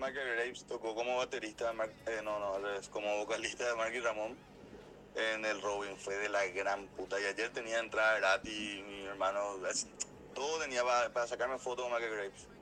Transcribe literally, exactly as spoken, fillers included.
Michael Graves tocó como baterista de Mar- eh, no, no, al revés, como vocalista de Marky Ramón en el Robin. Fue de la gran puta. Y ayer tenía entrada gratis, mi hermano, así, todo tenía para, para sacarme fotos con Michael Graves.